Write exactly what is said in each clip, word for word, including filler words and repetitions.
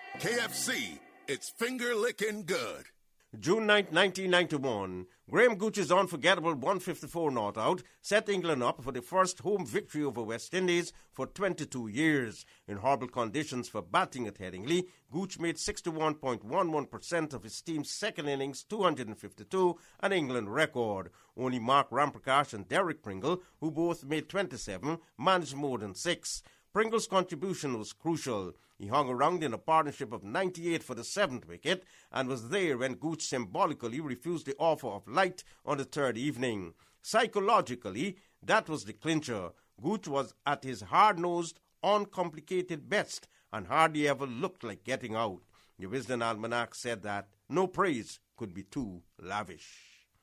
K F C, it's finger-licking good. June ninth, nineteen ninety-one, Graham Gooch's unforgettable one fifty-four not out set England up for the first home victory over West Indies for twenty-two years. In horrible conditions for batting at Headingley, Gooch made sixty-one point one one percent of his team's second innings, two hundred fifty-two, an England record. Only Mark Ramprakash and Derek Pringle, who both made twenty-seven, managed more than six. Pringle's contribution was crucial. He hung around in a partnership of ninety-eight for the seventh wicket and was there when Gooch symbolically refused the offer of light on the third evening. Psychologically, that was the clincher. Gooch was at his hard-nosed, uncomplicated best and hardly ever looked like getting out. The Wisden Almanac said that no praise could be too lavish.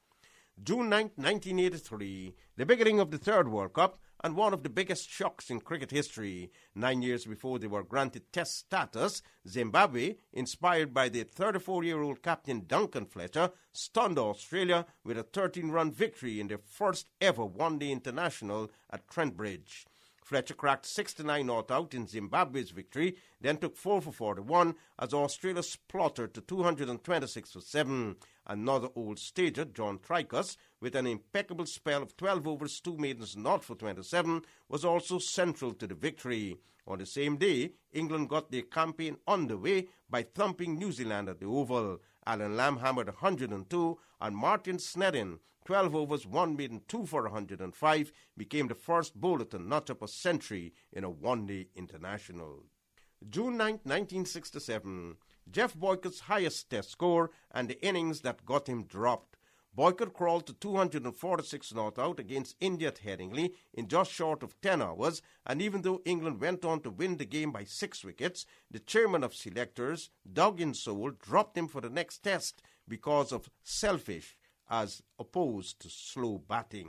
June ninth, nineteen eighty-three, the beginning of the third World Cup and one of the biggest shocks in cricket history. Nine years before they were granted Test status, Zimbabwe, inspired by the thirty-four-year-old captain Duncan Fletcher, stunned Australia with a thirteen-run victory in their first ever one-day international at Trent Bridge. Fletcher cracked sixty-nine not out in Zimbabwe's victory, then took four for forty-one as Australia spluttered to two hundred twenty-six for seven. Another old stager, John Trikus, with an impeccable spell of twelve overs, two maidens not for twenty-seven, was also central to the victory. On the same day, England got their campaign underway by thumping New Zealand at the Oval. Alan Lamb hammered one hundred two, and Martin Snedden, twelve overs, one maiden, two for one hundred five, became the first bowler to notch up a century in a one-day international. June ninth, nineteen sixty-seven, Jeff Boycott's highest test score and the innings that got him dropped. Boycott crawled to two hundred forty-six not out against India at Headingley in just short of ten hours, and even though England went on to win the game by six wickets, the chairman of selectors, Doug Insole, dropped him for the next test because of selfish as opposed to slow batting.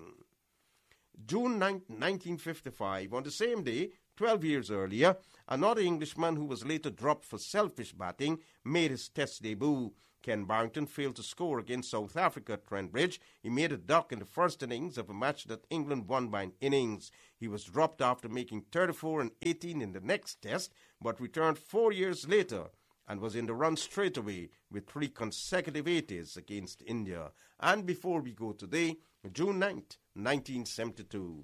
June ninth, nineteen fifty-five, on the same day, twelve years earlier, another Englishman who was later dropped for selfish batting made his test debut. Ken Barrington failed to score against South Africa at Trent Bridge. He made a duck in the first innings of a match that England won by an innings. He was dropped after making thirty-four and eighteen in the next test, but returned four years later and was in the run straight away with three consecutive eighties against India. And before we go today, June ninth, nineteen seventy-two.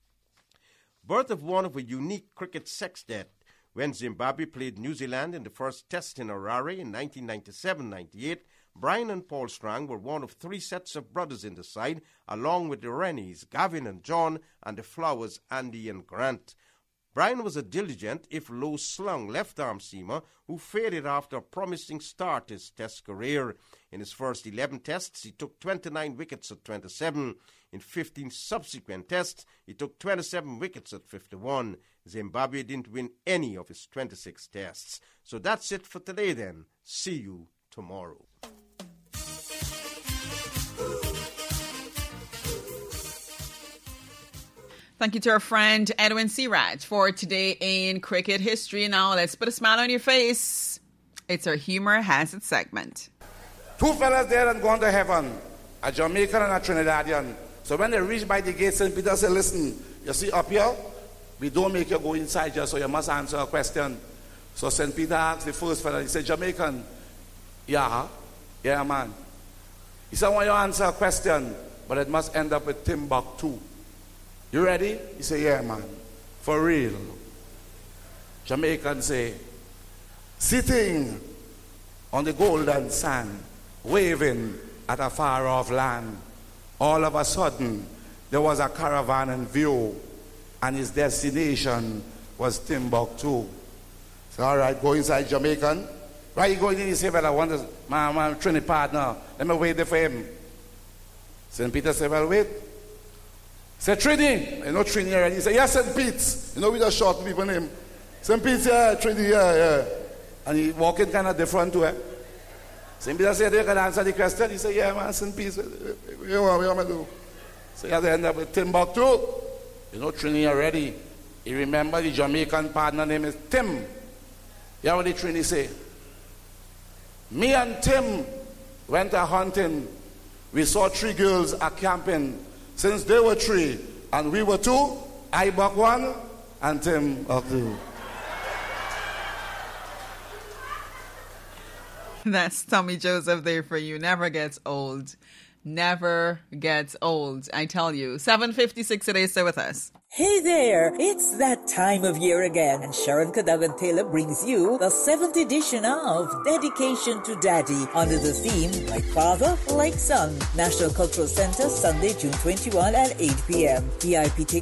Birth of one of a unique cricket sextet. When Zimbabwe played New Zealand in the first test in Harare in nineteen ninety-seven ninety-eight, Brian and Paul Strang were one of three sets of brothers in the side, along with the Rennies, Gavin and John, and the Flowers, Andy and Grant. Brian was a diligent, if low-slung, left-arm seamer who faded after a promising start to his test career. In his first eleven tests, he took twenty-nine wickets at twenty-seven. In fifteen subsequent tests, he took twenty-seven wickets at fifty-one. Zimbabwe didn't win any of his twenty-six tests. So that's it for today then. See you tomorrow. Thank you to our friend Edwin Siraj for today in cricket history. Now let's put a smile on your face. It's our Humor Has It segment. Two fellas there and gone to heaven, a Jamaican and a Trinidadian. So when they reach by the gate, Saint Peter said, listen, you see up here, we don't make you go inside just so you must answer a question. So Saint Peter asked the first fella, he said, Jamaican, yeah, yeah man. He said, I want you to answer a question, but it must end up with Timbuktu. You ready? He said, yeah, man. For real. Jamaican say, sitting on the golden sand, waving at a far-off land, all of a sudden, there was a caravan in view, and his destination was Timbuktu. So, all right, go inside, Jamaican. Why you going in? He said, well, I want to, my, my Trini partner. Let me wait there for him. Saint Peter said, well, wait. Say Trini, you know Trini already. He said, yes, Saint Pete. You know we just short people name. Saint Pete, yeah, Trini, yeah, yeah. And he walking kind of different to her. Saint Peter said, you can answer the question. He said, yeah, man, Saint Pete. What you want, what you want to do? So you have to end up with Timbuktu. You know Trini already. You remember the Jamaican partner name is Tim. You know what the Trini say? Me and Tim went a hunting. We saw three girls a camping. Since they were three and we were two, I buck one and Tim buck two. That's Tommy Joseph there for you. Never gets old. Never gets old, I tell you. seven fifty-six today, stay with us. Hey there, it's that time of year again, and Sharon Cadogan Taylor brings you the seventh edition of Dedication to Daddy under the theme Like Father, Like Son. National Cultural Center, Sunday, June twenty-first at eight p.m. V I P tickets